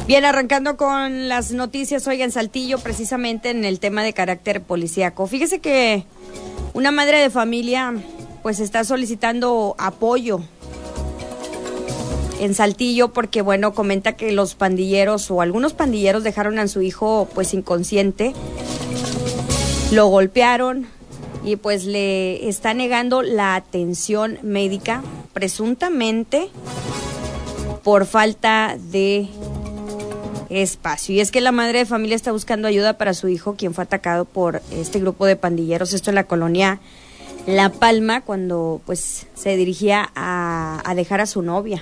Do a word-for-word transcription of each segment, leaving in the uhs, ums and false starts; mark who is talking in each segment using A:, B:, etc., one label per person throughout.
A: Bien, arrancando con las noticias, oiga, en Saltillo, precisamente en el tema de carácter policíaco. Fíjese que una madre de familia pues está solicitando apoyo en Saltillo porque, bueno, comenta que los pandilleros o algunos pandilleros dejaron a su hijo pues inconsciente, lo golpearon y pues le está negando la atención médica, presuntamente por falta de espacio. Y es que la madre de familia está buscando ayuda para su hijo, quien fue atacado por este grupo de pandilleros, esto en la colonia La Palma, cuando pues se dirigía a, a dejar a su novia.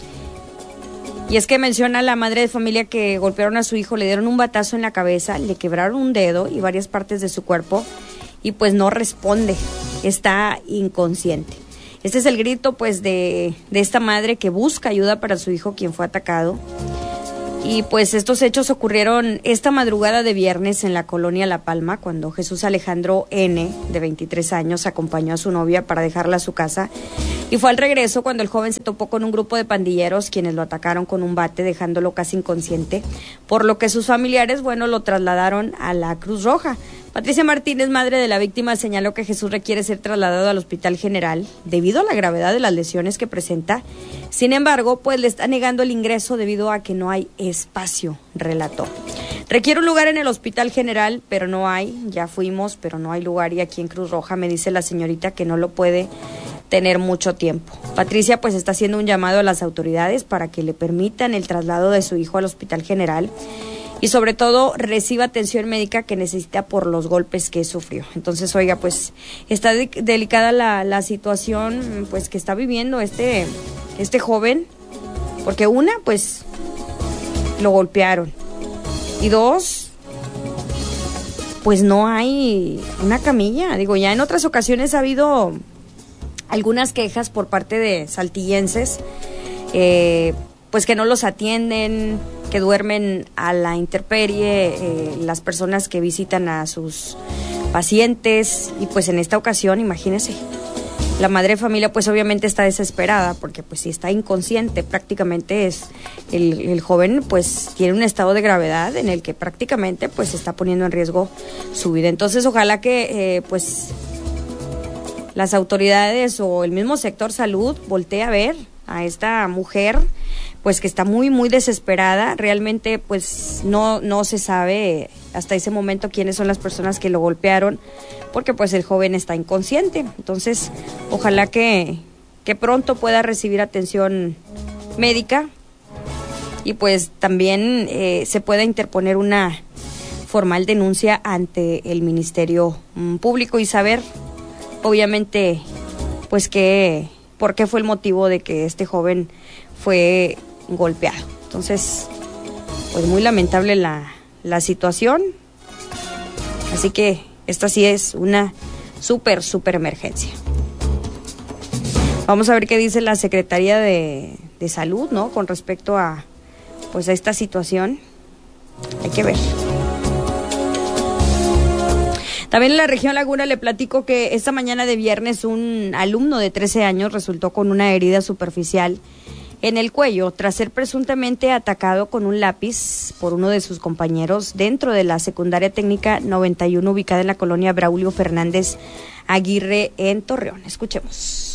A: Y es que menciona la madre de familia que golpearon a su hijo, le dieron un batazo en la cabeza, le quebraron un dedo y varias partes de su cuerpo y pues no responde, está inconsciente. Este es el grito pues de, de esta madre que busca ayuda para su hijo, quien fue atacado. Y pues estos hechos ocurrieron esta madrugada de viernes en la colonia La Palma, cuando Jesús Alejandro N., de veintitrés años, acompañó a su novia para dejarla a su casa. Y fue al regreso cuando el joven se topó con un grupo de pandilleros, quienes lo atacaron con un bate, dejándolo casi inconsciente, por lo que sus familiares, bueno, lo trasladaron a la Cruz Roja. Patricia Martínez, madre de la víctima, señaló que Jesús requiere ser trasladado al Hospital General debido a la gravedad de las lesiones que presenta. Sin embargo, pues le está negando el ingreso debido a que no hay espacio, relató. Requiere un lugar en el Hospital General, pero no hay. Ya fuimos, pero no hay lugar. Y aquí en Cruz Roja me dice la señorita que no lo puede tener mucho tiempo. Patricia pues está haciendo un llamado a las autoridades para que le permitan el traslado de su hijo al Hospital General y sobre todo reciba atención médica que necesita por los golpes que sufrió. Entonces, oiga, pues está de- delicada la, la situación pues que está viviendo este, este joven, porque una, pues lo golpearon y dos, pues no hay una camilla. Digo, ya en otras ocasiones ha habido algunas quejas por parte de saltillenses, eh, pues que no los atienden, que duermen a la intemperie, eh, las personas que visitan a sus pacientes. Y pues en esta ocasión, imagínense, la madre de familia pues obviamente está desesperada porque pues si está inconsciente, prácticamente es el, el joven pues tiene un estado de gravedad en el que prácticamente pues está poniendo en riesgo su vida. Entonces ojalá que eh, pues las autoridades o el mismo sector salud voltee a ver a esta mujer pues que está muy muy desesperada. Realmente pues no no se sabe hasta ese momento quiénes son las personas que lo golpearon, porque pues el joven está inconsciente. Entonces ojalá que que pronto pueda recibir atención médica y pues también eh, se pueda interponer una formal denuncia ante el Ministerio um, Público y saber obviamente pues que por qué fue el motivo de que este joven fue golpeado. Entonces, pues muy lamentable la, la situación. Así que esta sí es una súper, súper emergencia. Vamos a ver qué dice la Secretaría de, de Salud, ¿no? Con respecto a, pues a esta situación. Hay que ver. También en la región Laguna le platico que esta mañana de viernes un alumno de trece años resultó con una herida superficial en el cuello tras ser presuntamente atacado con un lápiz por uno de sus compañeros dentro de la secundaria técnica noventa y uno ubicada en la colonia Braulio Fernández Aguirre en Torreón. Escuchemos.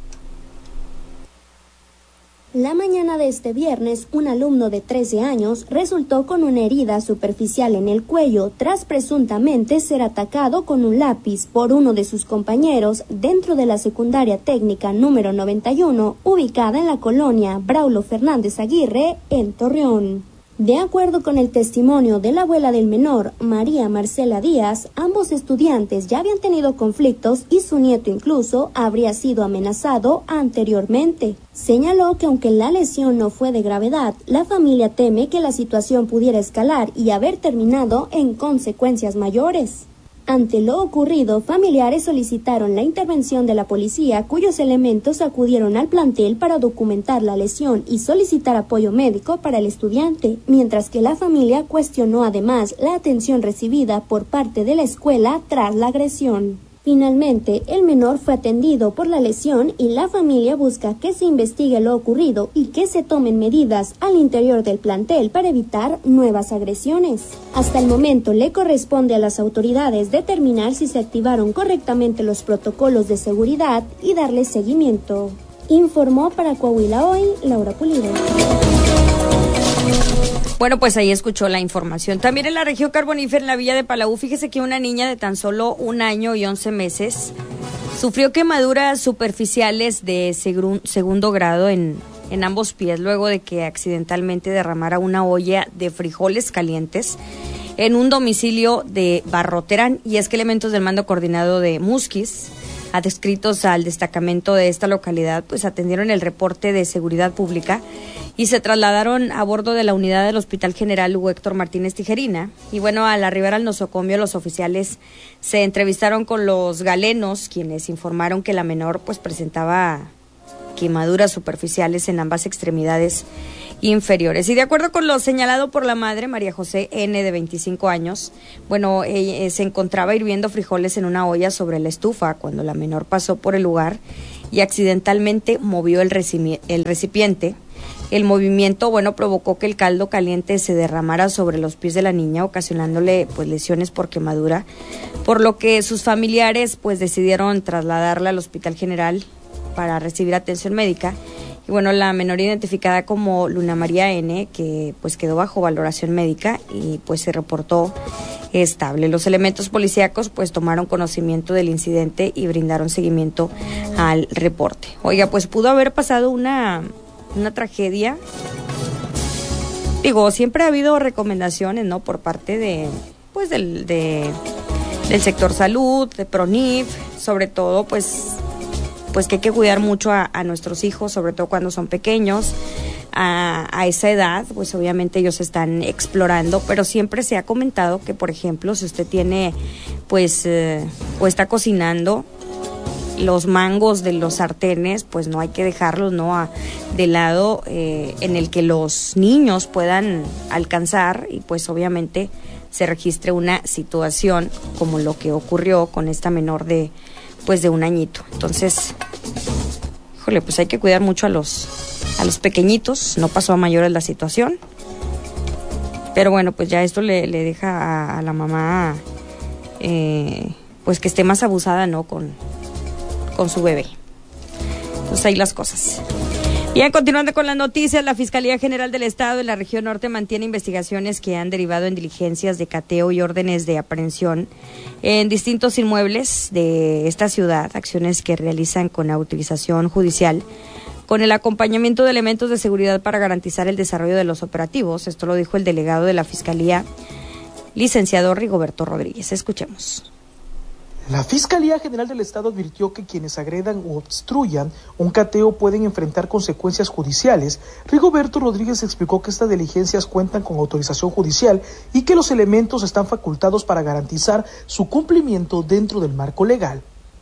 B: La mañana de este viernes, un alumno de trece años resultó con una herida superficial en el cuello tras presuntamente ser atacado con un lápiz por uno de sus compañeros dentro de la secundaria técnica número noventa y uno, ubicada en la colonia Braulio Fernández Aguirre, en Torreón. De acuerdo con el testimonio de la abuela del menor, María Marcela Díaz, ambos estudiantes ya habían tenido conflictos y su nieto incluso habría sido amenazado anteriormente. Señaló que aunque la lesión no fue de gravedad, la familia teme que la situación pudiera escalar y haber terminado en consecuencias mayores. Ante lo ocurrido, familiares solicitaron la intervención de la policía, cuyos elementos acudieron al plantel para documentar la lesión y solicitar apoyo médico para el estudiante, mientras que la familia cuestionó además la atención recibida por parte de la escuela tras la agresión. Finalmente, el menor fue atendido por la lesión y la familia busca que se investigue lo ocurrido y que se tomen medidas al interior del plantel para evitar nuevas agresiones. Hasta el momento le corresponde a las autoridades determinar si se activaron correctamente los protocolos de seguridad y darle seguimiento. Informó para Coahuila Hoy, Laura Pulido.
A: Bueno, pues ahí escuchó la información. También en la región carbonífera, en la villa de Palau, fíjese que una niña de tan solo un año y once meses sufrió quemaduras superficiales de segundo grado en, en ambos pies, luego de que accidentalmente derramara una olla de frijoles calientes en un domicilio de Barroterán. Y es que elementos del mando coordinado de Musquis, adscritos al destacamento de esta localidad, pues atendieron el reporte de seguridad pública y se trasladaron a bordo de la unidad del Hospital General Hugo Héctor Martínez Tijerina. Y bueno, al arribar al nosocomio, los oficiales se entrevistaron con los galenos, quienes informaron que la menor pues presentaba quemaduras superficiales en ambas extremidades inferiores. Y de acuerdo con lo señalado por la madre, María José N., de veinticinco años, bueno, ella, eh, se encontraba hirviendo frijoles en una olla sobre la estufa cuando la menor pasó por el lugar y accidentalmente movió el, recipi- el recipiente. El movimiento, bueno, provocó que el caldo caliente se derramara sobre los pies de la niña, ocasionándole pues lesiones por quemadura, por lo que sus familiares pues decidieron trasladarla al Hospital General para recibir atención médica. Y bueno, la menor, identificada como Luna María N., que pues quedó bajo valoración médica y pues se reportó estable. Los elementos policíacos pues tomaron conocimiento del incidente y brindaron seguimiento al reporte. Oiga, pues pudo haber pasado una, una tragedia. Digo, siempre ha habido recomendaciones, ¿no?, por parte de pues del, de, del sector salud, de PRONIF, sobre todo pues pues que hay que cuidar mucho a, a nuestros hijos, sobre todo cuando son pequeños, a, a esa edad, pues obviamente ellos están explorando, pero siempre se ha comentado que, por ejemplo, si usted tiene, pues, eh, o está cocinando, los mangos de los sartenes, pues no hay que dejarlos, ¿no?, a, de lado eh, en el que los niños puedan alcanzar y pues obviamente se registre una situación como lo que ocurrió con esta menor de pues de un añito. Entonces, híjole, pues hay que cuidar mucho a los a los pequeñitos. No pasó a mayores la situación, pero bueno, pues ya esto le, le deja a, a la mamá eh, pues que esté más abusada, ¿no?, con, con su bebé. Entonces ahí las cosas. Bien, continuando con las noticias, la Fiscalía General del Estado en la región norte mantiene investigaciones que han derivado en diligencias de cateo y órdenes de aprehensión en distintos inmuebles de esta ciudad, acciones que realizan con la utilización judicial, con el acompañamiento de elementos de seguridad para garantizar el desarrollo de los operativos. Esto lo dijo el delegado de la Fiscalía, licenciado Rigoberto Rodríguez. Escuchemos.
C: La Fiscalía General del Estado advirtió que quienes agredan o obstruyan un cateo pueden enfrentar consecuencias judiciales. Rigoberto Rodríguez explicó que estas diligencias cuentan con autorización judicial y que los elementos están facultados para garantizar su cumplimiento dentro del marco legal.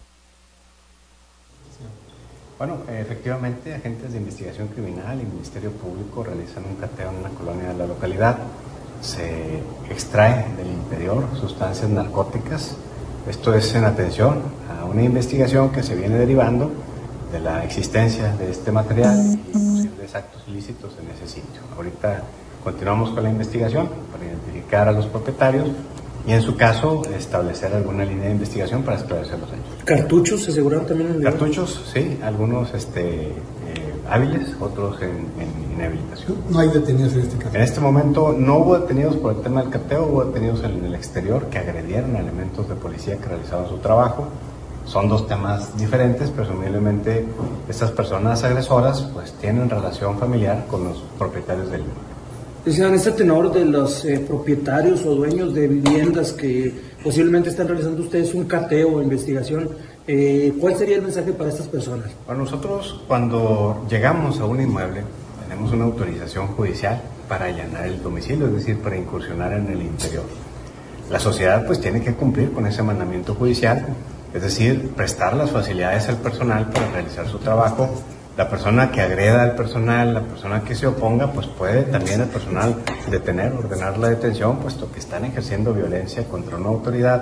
D: Bueno, efectivamente, agentes de investigación criminal y Ministerio Público realizan un cateo en una colonia de la localidad. Se extrae del interior sustancias narcóticas. Esto es en atención a una investigación que se viene derivando de la existencia de este material y posibles actos ilícitos en ese sitio. Ahorita continuamos con la investigación para identificar a los propietarios y, en su caso, establecer alguna línea de investigación para esclarecer los hechos.
E: ¿Cartuchos se aseguraron también en el
D: Cartuchos, sí, algunos este, eh, hábiles, otros en, en inhabilitación.
E: No hay detenidos en este caso.
D: En este momento no hubo detenidos por el tema del cateo, hubo detenidos en el exterior que agredieron a elementos de policía que realizaban su trabajo. Son dos temas diferentes, presumiblemente estas personas agresoras pues tienen relación familiar con los propietarios del inmueble.
E: Decían, este tenor de los eh, propietarios o dueños de viviendas que posiblemente están realizando ustedes un cateo o investigación, eh, ¿cuál sería el mensaje para estas personas?
D: Bueno, nosotros cuando llegamos a un inmueble tenemos una autorización judicial para allanar el domicilio, es decir, para incursionar en el interior. La sociedad pues tiene que cumplir con ese mandamiento judicial, es decir, prestar las facilidades al personal para realizar su trabajo. La persona que agreda al personal, la persona que se oponga, pues puede también el personal detener, ordenar la detención, puesto que están ejerciendo violencia contra una autoridad,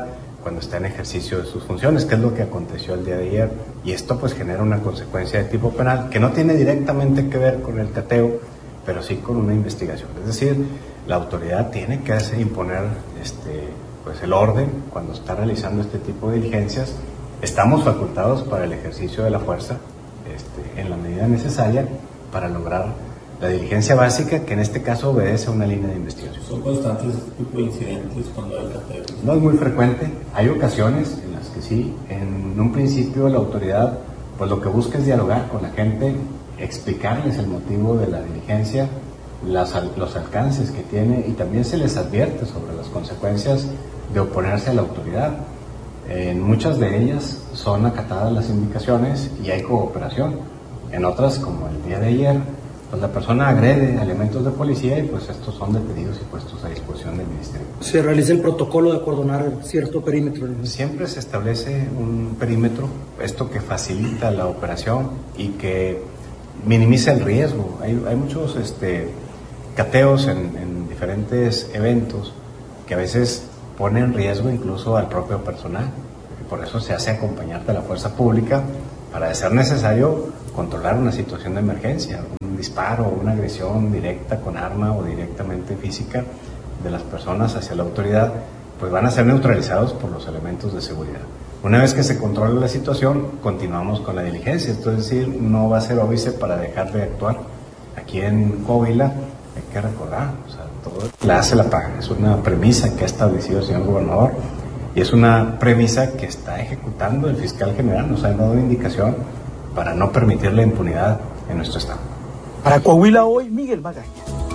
D: cuando está en ejercicio de sus funciones, que es lo que aconteció el día de ayer, y esto pues genera una consecuencia de tipo penal que no tiene directamente que ver con el cateo, pero sí con una investigación. Es decir, la autoridad tiene que hacer, imponer este, pues el orden cuando está realizando este tipo de diligencias. Estamos facultados para el ejercicio de la fuerza este, en la medida necesaria para lograr la diligencia básica, que en este caso obedece a una línea de investigación.
F: ¿Son constantes este tipo de incidentes cuando hay cateo?
D: No es muy frecuente, hay ocasiones en las que sí. En un principio la autoridad pues lo que busca es dialogar con la gente, explicarles el motivo de la diligencia, las, los alcances que tiene, y también se les advierte sobre las consecuencias de oponerse a la autoridad. En muchas de ellas son acatadas las indicaciones y hay cooperación. En otras, como el día de ayer, pues la persona agrede a elementos de policía y pues estos son detenidos y puestos a disposición del Ministerio.
E: ¿Se realiza el protocolo de acordonar cierto perímetro?
D: Siempre se establece un perímetro, esto que facilita la operación y que minimiza el riesgo. Hay, hay muchos este, cateos en, en diferentes eventos que a veces ponen en riesgo incluso al propio personal. Y por eso se hace acompañar de la fuerza pública para, de ser necesario, controlar una situación de emergencia, un disparo, una agresión directa con arma o directamente física de las personas hacia la autoridad, pues van a ser neutralizados por los elementos de seguridad. Una vez que se controle la situación, continuamos con la diligencia, esto es decir, no va a ser óbice para dejar de actuar. Aquí en Coahuila hay que recordar, o sea, todo la hace la paga, es una premisa que ha establecido el señor gobernador y es una premisa que está ejecutando el fiscal general, nos ha dado indicación para no permitir la impunidad en nuestro estado.
C: Para Coahuila Hoy, Miguel Magaña.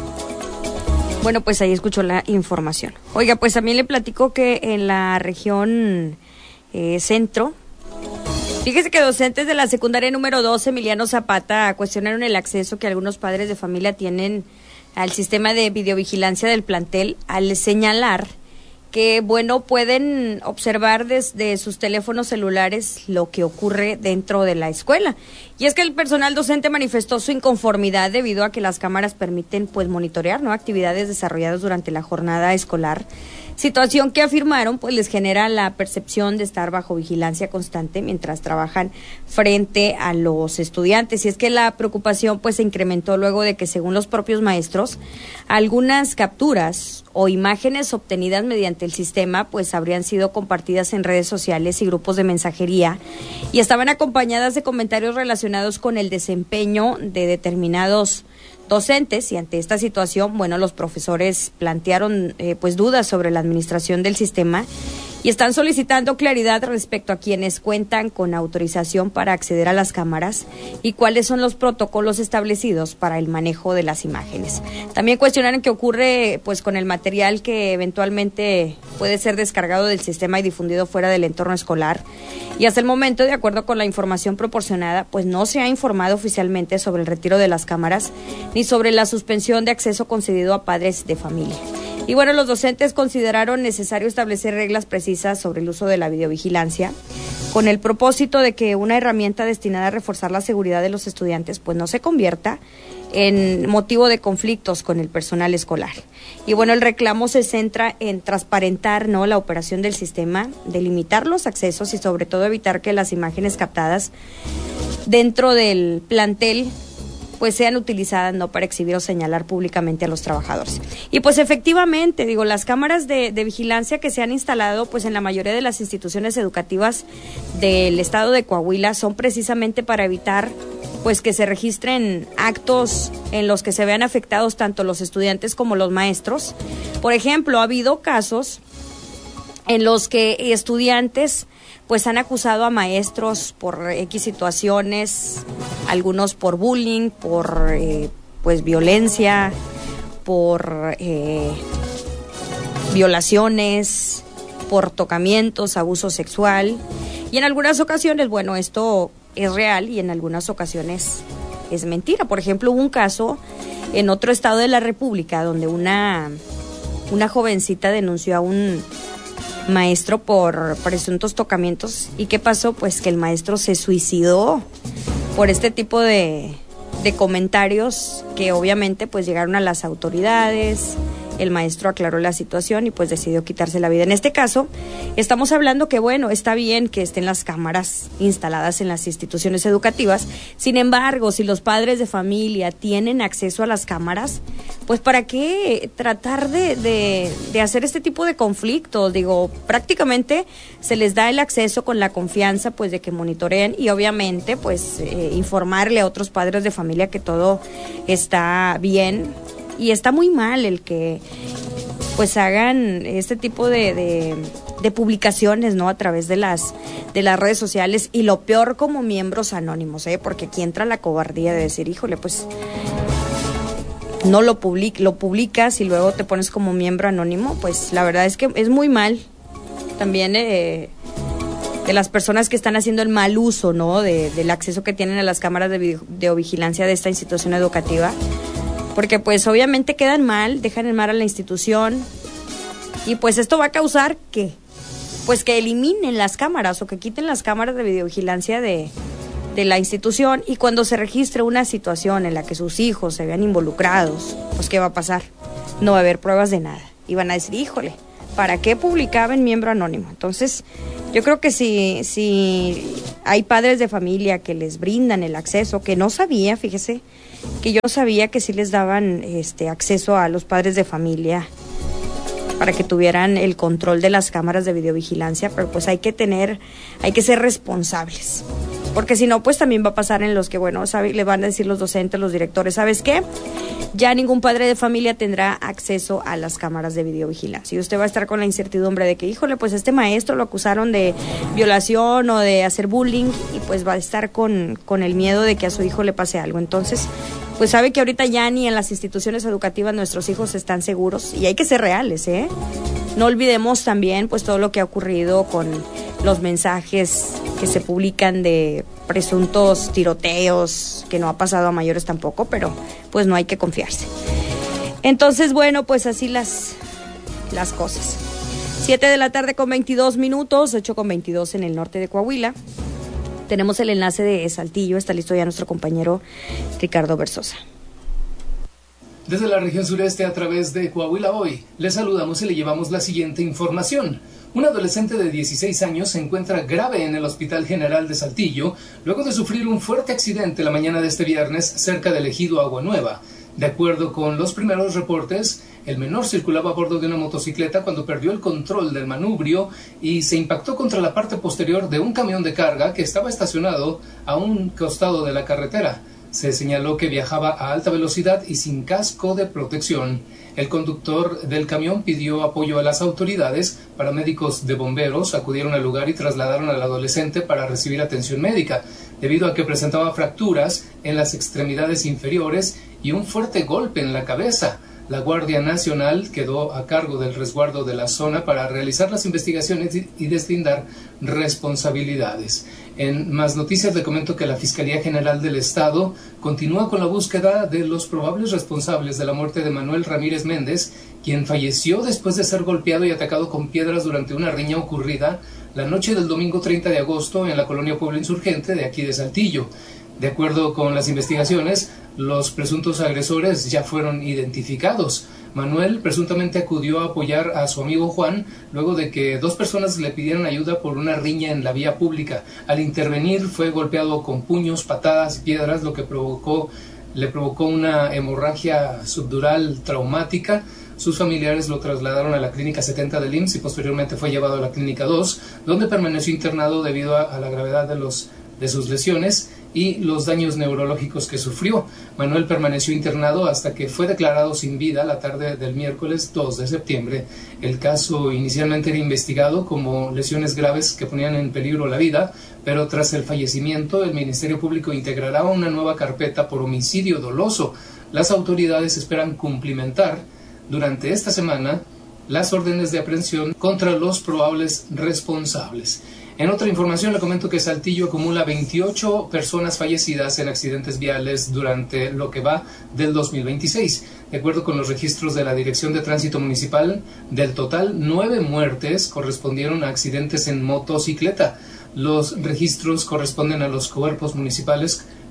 A: Bueno, pues ahí escuchó la información. Oiga, pues también le platico que en la región eh, centro, fíjese que docentes de la secundaria número dos, Emiliano Zapata, cuestionaron el acceso que algunos padres de familia tienen al sistema de videovigilancia del plantel al señalar que, bueno, pueden observar desde sus teléfonos celulares lo que ocurre dentro de la escuela. Y es que el personal docente manifestó su inconformidad debido a que las cámaras permiten, pues, monitorear, ¿no?, actividades desarrolladas durante la jornada escolar, situación que afirmaron, pues, les genera la percepción de estar bajo vigilancia constante mientras trabajan frente a los estudiantes. Y es que la preocupación, pues, se incrementó luego de que, según los propios maestros, algunas capturas o imágenes obtenidas mediante el sistema, pues, habrían sido compartidas en redes sociales y grupos de mensajería y estaban acompañadas de comentarios relacionados con el desempeño de determinados docentes. Y ante esta situación, bueno, los profesores plantearon eh, pues dudas sobre la administración del sistema y están solicitando claridad respecto a quienes cuentan con autorización para acceder a las cámaras y cuáles son los protocolos establecidos para el manejo de las imágenes. También cuestionaron qué ocurre, pues, con el material que eventualmente puede ser descargado del sistema y difundido fuera del entorno escolar. Y hasta el momento, de acuerdo con la información proporcionada, pues no se ha informado oficialmente sobre el retiro de las cámaras ni sobre la suspensión de acceso concedido a padres de familia. Y bueno, los docentes consideraron necesario establecer reglas precisas sobre el uso de la videovigilancia con el propósito de que una herramienta destinada a reforzar la seguridad de los estudiantes pues no se convierta en motivo de conflictos con el personal escolar. Y bueno, el reclamo se centra en transparentar, ¿no?, la operación del sistema, delimitar los accesos y sobre todo evitar que las imágenes captadas dentro del plantel pues sean utilizadas, no para exhibir o señalar públicamente a los trabajadores. Y pues efectivamente, digo, las cámaras de, de vigilancia que se han instalado pues en la mayoría de las instituciones educativas del estado de Coahuila son precisamente para evitar pues que se registren actos en los que se vean afectados tanto los estudiantes como los maestros. Por ejemplo, ha habido casos en los que estudiantes pues han acusado a maestros por X situaciones, algunos por bullying, por eh, pues violencia, por eh, violaciones, por tocamientos, abuso sexual. Y en algunas ocasiones, bueno, esto es real y en algunas ocasiones es mentira. Por ejemplo, hubo un caso en otro estado de la República donde una, una jovencita denunció a un maestro por presuntos tocamientos. ¿Y qué pasó? Pues que el maestro se suicidó por este tipo de, de comentarios que obviamente pues llegaron a las autoridades el maestro aclaró la situación y pues decidió quitarse la vida. En este caso, estamos hablando que, bueno, está bien que estén las cámaras instaladas en las instituciones educativas. Sin embargo, si los padres de familia tienen acceso a las cámaras, pues ¿para qué tratar de, de, de hacer este tipo de conflictos? Digo, prácticamente se les da el acceso con la confianza pues de que monitoreen y obviamente pues eh, informarle a otros padres de familia que todo está bien. Y está muy mal el que pues hagan este tipo de, de, de publicaciones, ¿no? A través de las de las redes sociales y lo peor como miembros anónimos, ¿eh? Porque aquí entra la cobardía de decir, híjole, pues no lo public, lo publicas y luego te pones como miembro anónimo, pues la verdad es que es muy mal. También eh, de las personas que están haciendo el mal uso, ¿no? De, del acceso que tienen a las cámaras de videovigilancia de esta institución educativa. Porque pues obviamente quedan mal, dejan en mal a la institución y pues esto va a causar que pues que eliminen las cámaras o que quiten las cámaras de videovigilancia de, de la institución y cuando se registre una situación en la que sus hijos se vean involucrados, pues ¿qué va a pasar? No va a haber pruebas de nada y van a decir, híjole, ¿para qué publicaba en miembro anónimo? Entonces yo creo que si, si hay padres de familia que les brindan el acceso, que no sabía, fíjese, que yo sabía que sí les daban este acceso a los padres de familia para que tuvieran el control de las cámaras de videovigilancia, pero pues hay que tener, hay que ser responsables, porque si no, pues también va a pasar en los que, bueno, sabe, le van a decir los docentes, los directores, ¿sabes qué? Ya ningún padre de familia tendrá acceso a las cámaras de videovigilancia y usted va a estar con la incertidumbre de que, híjole, pues este maestro lo acusaron de violación o de hacer bullying y pues va a estar con, con el miedo de que a su hijo le pase algo. Entonces, pues sabe que ahorita ya ni en las instituciones educativas nuestros hijos están seguros y hay que ser reales, ¿eh? No olvidemos también pues todo lo que ha ocurrido con los mensajes que se publican de presuntos tiroteos, que no ha pasado a mayores tampoco, pero pues no hay que confiarse. Entonces, bueno, pues así las, las cosas. Siete de la tarde con veintidós minutos, ocho con veintidós en el norte de Coahuila. Tenemos el enlace de Saltillo, está listo ya nuestro compañero Ricardo Versosa.
G: Desde la región sureste a través de Coahuila Hoy, le saludamos y le llevamos la siguiente información. Un adolescente de dieciséis años se encuentra grave en el Hospital General de Saltillo luego de sufrir un fuerte accidente la mañana de este viernes cerca del ejido Agua Nueva. De acuerdo con los primeros reportes, el menor circulaba a bordo de una motocicleta cuando perdió el control del manubrio y se impactó contra la parte posterior de un camión de carga que estaba estacionado a un costado de la carretera. Se señaló que viajaba a alta velocidad y sin casco de protección. El conductor del camión pidió apoyo a las autoridades. Paramédicos de bomberos acudieron al lugar y trasladaron al adolescente para recibir atención médica, debido a que presentaba fracturas en las extremidades inferiores y un fuerte golpe en la cabeza. La Guardia Nacional quedó a cargo del resguardo de la zona para realizar las investigaciones y deslindar responsabilidades. En más noticias le comento que la Fiscalía General del Estado continúa con la búsqueda de los probables responsables de la muerte de Manuel Ramírez Méndez, quien falleció después de ser golpeado y atacado con piedras durante una riña ocurrida la noche del domingo treinta de agosto en la colonia Pueblo Insurgente de aquí de Saltillo. De acuerdo con las investigaciones, los presuntos agresores ya fueron identificados. Manuel presuntamente acudió a apoyar a su amigo Juan luego de que dos personas le pidieran ayuda por una riña en la vía pública. Al intervenir fue golpeado con puños, patadas, piedras, lo que provocó, le provocó una hemorragia subdural traumática. Sus familiares lo trasladaron a la clínica setenta del I M S S y posteriormente fue llevado a la clínica dos, donde permaneció internado debido a, a la gravedad de los de sus lesiones y los daños neurológicos que sufrió. Manuel permaneció internado hasta que fue declarado sin vida la tarde del miércoles dos de septiembre. El caso inicialmente era investigado como lesiones graves que ponían en peligro la vida, pero tras el fallecimiento el Ministerio Público integrará una nueva carpeta por homicidio doloso. Las autoridades esperan cumplimentar durante esta semana las órdenes de aprehensión contra los probables responsables. En otra información le comento que Saltillo acumula veintiocho personas fallecidas en accidentes viales durante lo que va del dos mil veintiséis. De acuerdo con los registros de la Dirección de Tránsito Municipal, del total, nueve muertes correspondieron a accidentes en motocicleta. Los registros corresponden a los cuerpos municipales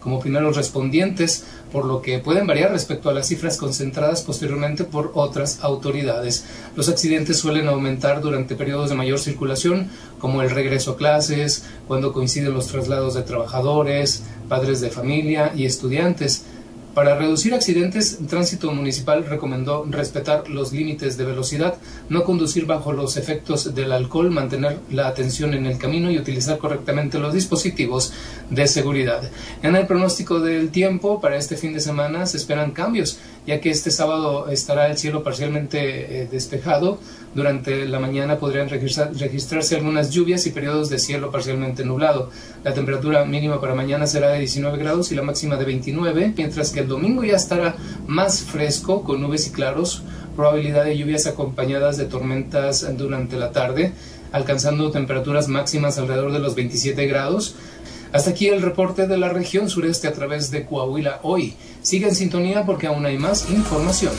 G: como primeros respondientes, por lo que pueden variar respecto a las cifras concentradas posteriormente por otras autoridades. Los accidentes suelen aumentar durante periodos de mayor circulación, como el regreso a clases, cuando coinciden los traslados de trabajadores, padres de familia y estudiantes. Para reducir accidentes, Tránsito Municipal recomendó respetar los límites de velocidad, no conducir bajo los efectos del alcohol, mantener la atención en el camino y utilizar correctamente los dispositivos de seguridad. En el pronóstico del tiempo para este fin de semana se esperan cambios, ya que este sábado estará el cielo parcialmente eh, despejado. Durante la mañana podrían registrar, registrarse algunas lluvias y periodos de cielo parcialmente nublado. La temperatura mínima para mañana será de diecinueve grados y la máxima de veintinueve, mientras que el domingo ya estará más fresco, con nubes y claros, probabilidad de lluvias acompañadas de tormentas durante la tarde, alcanzando temperaturas máximas alrededor de los veintisiete grados. Hasta aquí el reporte de la región sureste a través de Coahuila Hoy. Siga en sintonía porque aún hay más información.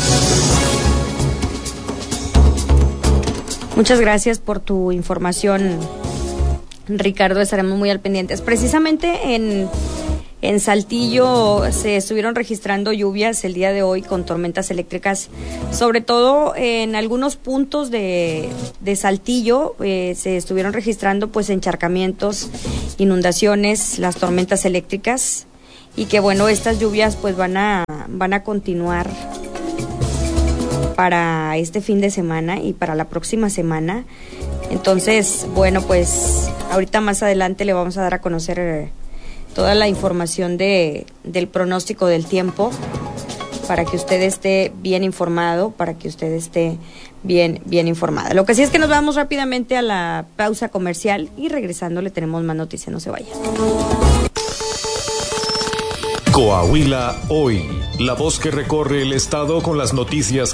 A: Muchas gracias por tu información, Ricardo. Estaremos muy al pendientes. Precisamente en, en Saltillo se estuvieron registrando lluvias el día de hoy con tormentas eléctricas, sobre todo en algunos puntos de, de Saltillo eh, se estuvieron registrando pues encharcamientos, inundaciones, las tormentas eléctricas, y que bueno, estas lluvias pues van a, van a continuar para este fin de semana y para la próxima semana. Entonces, bueno, pues ahorita más adelante le vamos a dar a conocer toda la información de, del pronóstico del tiempo para que usted esté bien informado, para que usted esté bien, bien informada. Lo que sí es que nos vamos rápidamente a la pausa comercial y regresando le tenemos más noticias, no se vayan.
H: Coahuila Hoy, la voz que recorre el estado con las noticias